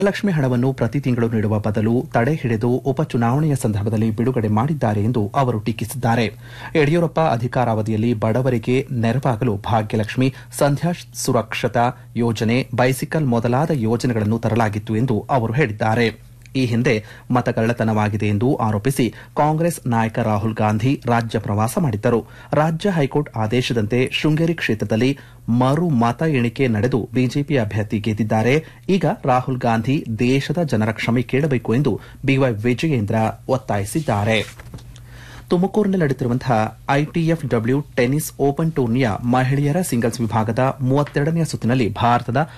ಲಕ್ಷ್ಮಿ ಹಣವನ್ನು ಪ್ರತಿ ತಿಂಗಳು ನೀಡುವ ಬದಲು ತಡೆ ಹಿಡಿದು ಉಪಚುನಾವಣೆಯ ಸಂದರ್ಭದಲ್ಲಿ ಬಿಡುಗಡೆ ಮಾಡಿದ್ದಾರೆ ಎಂದು ಅವರು ಟೀಕಿಸಿದ್ದಾರೆ. ಯಡಿಯೂರಪ್ಪ ಅಧಿಕಾರಾವಧಿಯಲ್ಲಿ ಬಡವರಿಗೆ ನೆರವಾಗಲು ಭಾಗ್ಯಲಕ್ಷ್ಮಿ, ಸಂಧ್ಯಾ ಸುರಕ್ಷತಾ ಯೋಜನೆ, ಬೈಸಿಕಲ್ ಮೊದಲಾದ ಯೋಜನೆಗಳನ್ನು ತರಲಾಗಿತ್ತು ಎಂದು ಅವರು ಹೇಳಿದ್ದಾರೆ. ಈ ಹಿಂದೆ ಮತಗಳ್ಳತನವಾಗಿದೆ ಎಂದು ಆರೋಪಿಸಿ ಕಾಂಗ್ರೆಸ್ ನಾಯಕ ರಾಹುಲ್ ಗಾಂಧಿ ರಾಜ್ಯ ಪ್ರವಾಸ ಮಾಡಿದ್ದರು. ರಾಜ್ಯ ಹೈಕೋರ್ಟ್ ಆದೇಶದಂತೆ ಶೃಂಗೇರಿ ಕ್ಷೇತ್ರದಲ್ಲಿ ಮರು ಮತ ಎಣಿಕೆ ನಡೆದು ಬಿಜೆಪಿ ಅಭ್ಯರ್ಥಿ ಗೆದ್ದಿದ್ದಾರೆ. ಈಗ ರಾಹುಲ್ ಗಾಂಧಿ ದೇಶದ ಜನರ ಕ್ಷಮೆ ಕೇಳಬೇಕು ಎಂದು ಬಿವೈ ವಿಜಯೇಂದ್ರ ಒತ್ತಾಯಿಸಿದ್ದಾರೆ. ತುಮಕೂರಿನಲ್ಲಿ ನಡೆಯುತ್ತಿರುವಂತಹ ಐಟಿಎಫ್ಡಬ್ಲ್ಯೂ ಟೆನ್ನಿಸ್ ಓಪನ್ ಟೂರ್ನಿಯ ಮಹಿಳೆಯರ ಸಿಂಗಲ್ಸ್ ವಿಭಾಗದ 32ನೇ ಸುತ್ತಿನಲ್ಲಿ ಭಾರತದ